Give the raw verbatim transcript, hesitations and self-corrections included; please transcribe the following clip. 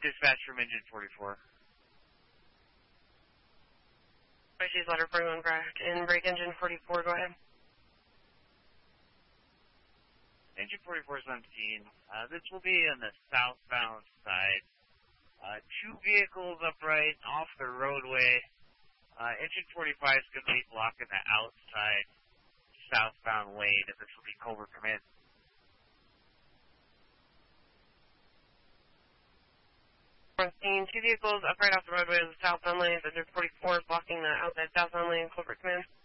Dispatch from engine forty-four. She's letter forty-one correct. In brake engine forty-four, go ahead. Engine forty-four is on scene. Uh, this will be on the southbound side. Uh, two vehicles upright off the roadway. Uh, engine forty-five is going to be blocking the outside southbound lane, and this will be Cobra Command. On scene, two vehicles upright off the roadway of the southbound lane. Engine forty-four blocking the outside southbound lane. Cobra Command.